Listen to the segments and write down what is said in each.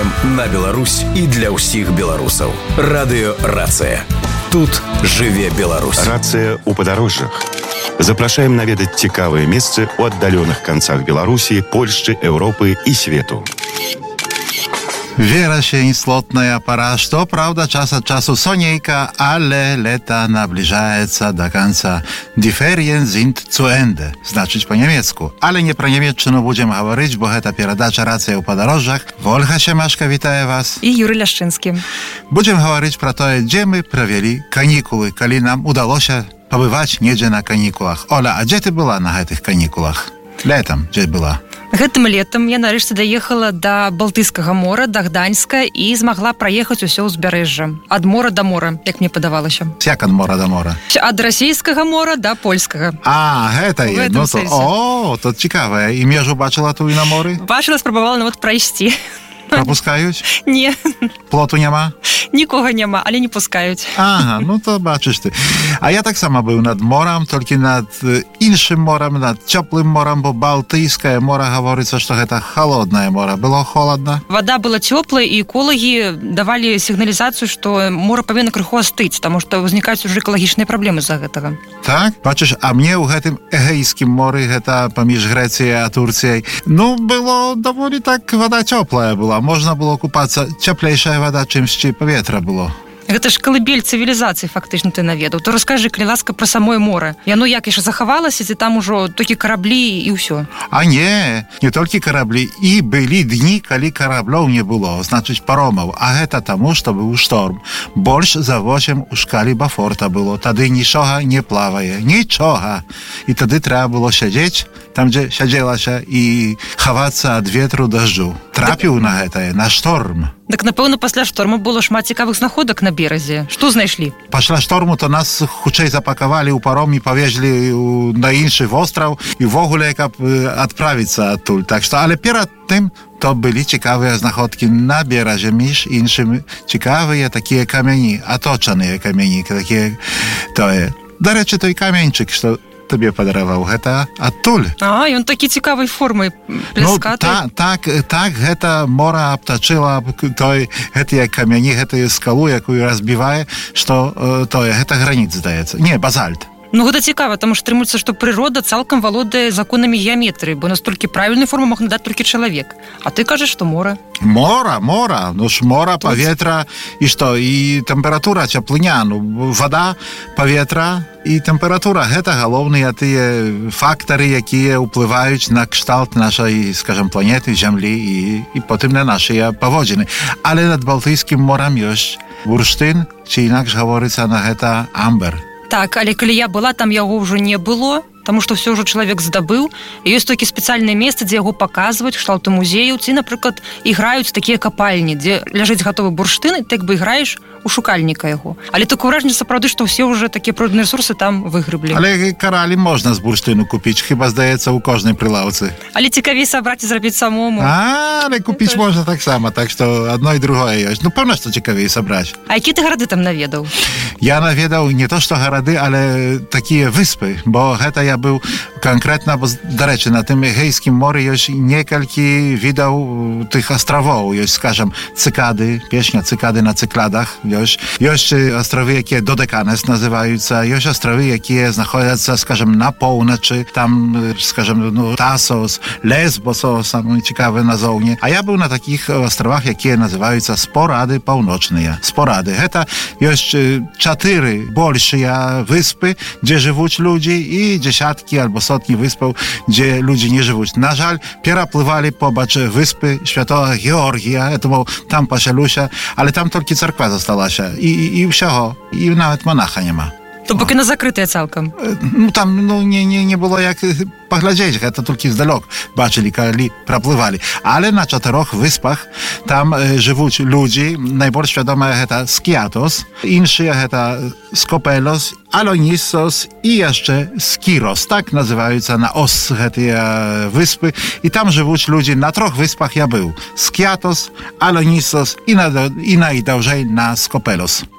настроем на Беларусь и для ўсіх беларусаў. Радыё «Рацыя». Тут жыве Беларусь. Рацыя ў падарожжах. Запрашаем наведаць цікавыя месцы ў аддаленых канцах Беларусі, Польшчы, Европы и свету. Wieraszień, slotная пора, что, правда, час от часу сонейка, ale leta наближается до конца. Die Ferien sind zu Ende, значить по-німецку. Але не про Німеччину будемо говорити, бо це передача «Рація у подорожжах». Ольга Семашко, вітаю вас. І Юрій Ляшчинський. Будемо говорити про те, де ми провели канікули, коли нам удалося побувати недзе на канікулах. Оля, а де ти була на гэтых канікулах? Летом, де була? Гэтым летам я нарэшце даехала да Балтыйскага мора, да Гданьска і змагла праехаць усё ўзбярэжжа. Ад мора да мора, як мне падавалася. Як ад мора да мора? Ад расійскага мора да польскага. А, гэта є. Ну, то цікаве. І межу бачила ту і на морі? Бачила, спрабавала нават прайсці. Пропускають? Не. Плоту нема? Нікога няма, але не пускають. Ага, ну то бачиш ти. А я так само був над морем, тільки над іншим морем, над теплым морем, бо Балтийское море говорится, что это холодное море. Было холодно? Вода была теплая, и экологи давали сигнализацию, что море повинно крыху остыть, потому что возникают уже экологичные проблемы из-за этого. Так? Бачиш, а мне у гэтым Эгейскім морі, гэта паміж Грэцыяй а Турцыяй, ну, было даволі так, вода теплая была. Можна было купацца, цеплейшая вода, чымсьці паветра было. Гэта ж калыбель цывілізацыі, фактычна, ты наведаў. То раскажы, калі ласка, пра самое море. Яно як яшчэ захавалася, ці там ужо толькі караблі і ўсё? А не толькі караблі. І былі дні, калі караблёў не было, значыць паромаў. А гэта таму, што быў шторм. Больш за 8 у шкалі Бафорта было. Тады нічога не плавае. Нічога. І тады трэба было сядзець там, дзе сядзелася, і хавацца ад ветру дажджу. Трапіў на гэтае, на шторм. Так, напэўна, пасля шторму было шмат цікавых знаходак на беразе. Што знайшлі? Пасля шторму то нас хутчэй запакавалі ў паром і павезлі на іншы востраў і ввогуле, каб адправіцца адтуль. Так што, але перад тым то былі цікавыя знаходкі на беразе, між іншым цікавыя такія камяні, аточаныя камяні, такія тое. Дарэчы, той каменьчык, што табе падараваў, гэта адтуль. А, ён такі цікавай формы, пляскаты. Ну, так, гэта мора абтачыла гэтыя камяні, гэтую скалу, якую разбівае, што гэта граніт, здаецца. Не, базальт. Ну, гэта цікава, таму што трымаецца, што прырода цалкам валодае законамі геаметрыі, бо настолькі правільнай формы мог надаць толькі чалавек. А ты кажаш, што мора. Мора. Ну ж мора, паветра, і што? І тэмпература, цеплыня, ну, вода, паветра і тэмпература. Гэта галоўныя тыя фактары, якія ўплываюць на кшталт нашай, скажам, планеты, зямлі і потым на нашыя паводзіны. Але над Балтыйскім морам ёсць бурштын, ці інакш гаворыцца на гэта амбер. Так, але калі я была, там яго ўжо не было, таму што ўсё ўжо чалавек здабыў, і ёсць толькі спецыяльнае месца, дзе яго паказваюць, кшталту музею, ці, напрыклад, іграюць такія капальні, дзе ляжыць гатовы бурштын, і ты як бы іграеш у шукальніка яго. Але такое ўражанне сапраўды, што ўсе ўжо такія прыродныя рэсурсы там выгрыблі. Але каралі можна з бурштыну купіць, хіба, здаецца, у кожнай прылаўцы. Але цікавей сабраць і зрабіць самому. Але купіць можна таксама, так што адно і другое ёсць. Ну, пэўна, што цікавей сабраць. А які ты гарады там наведаў? Я наведаў не то, што гарады, але такія выспы, бо гэта я быў канкрэтна, бо, дарэчы, на тым Эгейскім моры ёсць некалькі відаў тых астравоў. Ёсць, скажам, цыкады, песня «Цыкады на цыкладах». Ёсць астравы, якія Додеканес называюцца, ёсць астравы, якія знаходзяцца, скажам, на поўначы, там, скажам, ну, Тасос, Лесбос, самы цікавы назоўні. А я быў на такіх астравах, якія называюцца Спорады паўночныя. Спорады. Гэта ёсць 4 большыя выспы, дзе жывуць людзі, і дзесяткі альбо сотні выспаў, дзе людзі не жывуць. На жаль, пераплывалі побач выспы Святого Георгія, там пасялюся, але там толькі царква засталася, і ўсяго, і нават монаха няма. То бок яна закрытая цалкам? Ну, там не было як паглядзець, гэта толькі здалёк бачылі, калі праплывалі. Але на 4 выспах там жывуць людзі, найбольш вядомая гэта Скиатос, іншыя гэта Скопелос, Алонисос і яшчэ Скирос, так называюцца на ос гэтыя выспы, і там жывуць людзі. На 3 выспах я быў: Скиатос, Алонисос і найдаўжэй на Скопелос.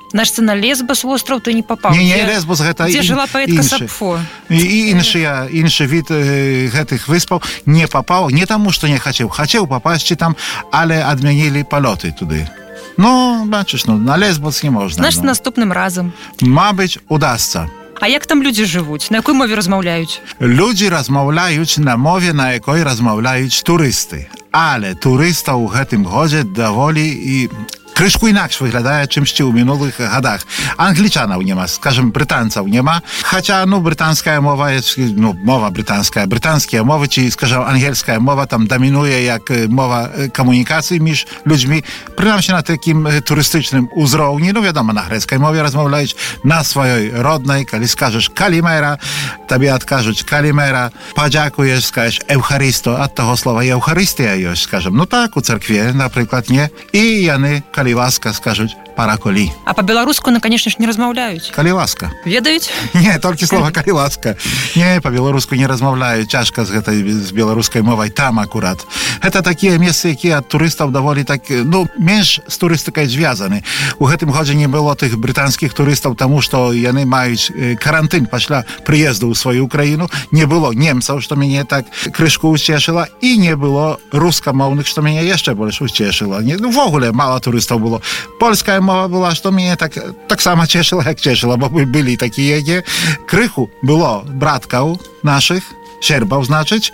Значит, на Лесбос остров ты не попал. Не, Лесбос гэта Где жила поэтка Сапфо. І іншы від гэтых выспаў не папаў, не таму, што не хацеў папасці там, але адмянілі палёты туды. Ну, бачыш, на Лесбос не можна. Значит, наступным разам. Мабыць, удасца. А як там людзі жывуць? На якой мове размаўляюць? Людзі размаўляюць на мове, на якой размаўляюць турысты. Але турыстаў у гэтым годзе даволі і крышку інакш выглядае, чымсьці ў мінулых гадах. Англічанаў няма, скажем, брытанцаў няма. Хаця, брытанская мова jest, мова брытанская. Брытанскія мовы, ці, скажем, ангельская мова там дамінуе як мова камунікацыі між людзьмі. Прынамсі на такім турыстычным узроўні. Вядома, на грэцкай мове размаўляюць, на сваёй роднай. Калі скажаш калімера, табе адкажуць калімера. Падзякуеш, скажеш еўхарысто, ад таго слова еўхарыстыя ёсць, скажем. Так, у царкве, напрыклад, не. І яны, калі ласка, скажуць параколі. А по-беларуску, конечно ж, не размаўляюць. Калі ласка. Ведаюць? Не, толькі слова калі ласка. Не, по-беларуску не размаўляюць. Цяжка з беларускай мовай там акурат. Гэта такія месцы, якія ад турыстаў даволі так, менш з турыстыкай звязаны. У гэтым годзе не было тых брытанскіх турыстаў, таму што яны маюць карантын пасля прыезду ў сваю краіну. Не было немцаў, што мяне так крышку уцешыла, і не было рускамоўных, што мяне яшчэ больш уцешыла. Вогуле мала турыстаў было. Польская мова была, што мяне таксама цешыла, як цешыла, бо былі такія, крыху было браткаў нашых, сербаў, значыць,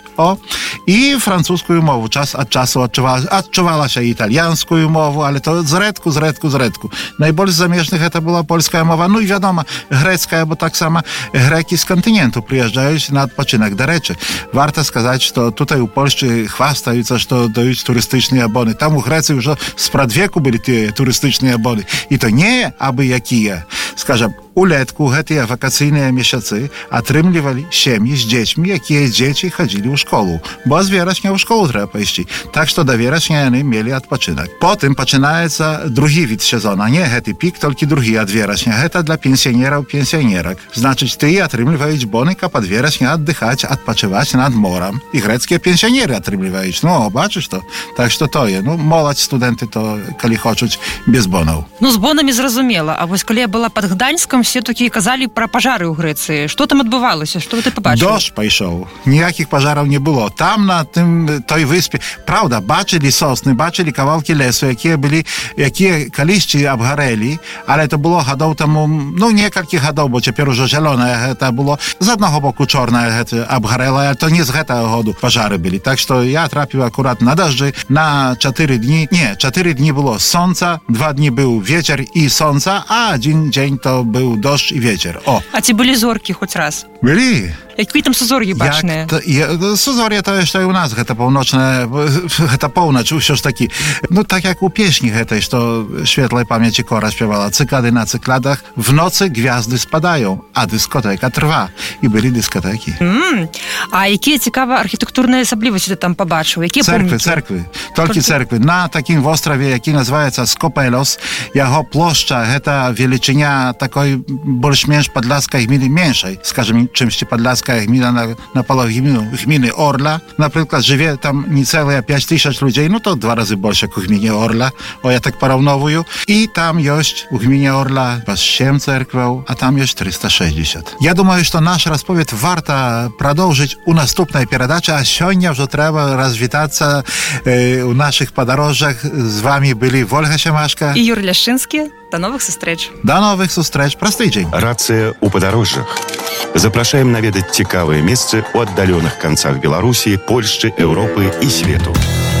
і французскую мову час ад часу адчувалася італьянскую мову, але то зрэдку. Найбольш замежных гэта была польская мова. І вядома, грэцкая, бо таксама грэкі з кантыненту прыязджаюць на адпачынак. Дарэчы, варта сказаць, што tutaj у Польшчы хвастаюцца, што даюць турыстычныя боны. Там у Грэцыі ўжо спрадвеку былі тыя турыстычныя боны. І то не абы якія. Скажам, улетку гэтыя вакацыйныя месяцы атрымлівалі сем'і з дзецьмі, якія дзеці хадзілі ў школу, бо з верасня ў школу трэба пайсці. Так што да верасня яны мелі адпачынак. Потым пачынаецца другі від сезона, не гэты пік, толькі другі ад верасня. Гэта для пенсіянераў, пенсіянерак. Значыць, тыя атрымліваюць боны, каб ад верасня аддыхаць, адпачываць над морам. І грэцкія пенсіянеры атрымліваюць. Бачыш то? Так што тое. Моладзь, студэнты, то калі хочуць, без бонаў. З бонамі зразумела. А вось калі я была пад Гданьскам, все такі казалі пра пажары ў Грэцыі. Што там адбывалася? Што ты пабачыў? Дождж пайшоў. Ніякіх пажараў не было. Там на той выспе, правда, бачылі сосны, бачылі кавалкі лесу, якія калісьці абгарэлі, але то было гадоў таму, некалькі гадоў, бо цяпер ужо зялёнае гэта было. З аднаго боку чорнае гэта абгарэла, але то не з гэтага году пажары былі. Так што я трапіў акурат на дажджы на 4 дні. Не, 4 дні было сонца, 2 дні быў вецер і сонца, а 1 дзень то быў дождж і вецер. А ці былі зоркі хоць раз? Былі. Які там сузор'і бачныя? Сузор'е тое, што і ў нас, гэта паўночная, гэта поўнач, усё ж такі. Так як у песні гэтай, што świetlej pamięci Kora śpiewała, cykady na cykladach, w nocy gwiazdy spadają, a dyskoteka trwa. I byli dyskoteki. A jakie ciekawe architektурne особливости ty tam pobaczył? Jakie Cerkwy. Tolki cerkwy. Na takim ostrowie, jaki nazywa się Skopelos, jego ploszcza, heta wielczynia takiej больш-менш podlaskiej gminy mniejszej. Скажем, czymś podlaska gmina na połowie gminy Orla. Na przykład żyje tam niecałe 5000 ludzi, to 2 razy больше jak u gminie Orla. Ja tak porównowuję. I tam jest u gminie Orla 7 cerkweł, a tam jest 360. Ja думаю, что наш расповед warto продолжить у наступной передаче, а сегодня уже треба развитаться у наших подорожах. З вами были Ольга Семашко и Юрий Ляшчынскі. До новых сустрэч. До новых сустрэч. Простый дзень. Рацыя у падарожжах. Запрашаем наведаць цікавыя месцы ў аддаленых канцах Беларусі, Польшчы, Еўропы і свету.